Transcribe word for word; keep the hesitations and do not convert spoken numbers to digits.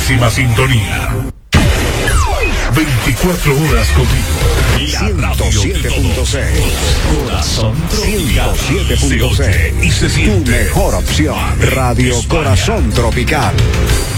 máxima sintonía. veinticuatro horas contigo. ciento siete punto seis. Corazón ciento siete punto seis. y se siente. Tu mejor opción. Radio Corazón Tropical.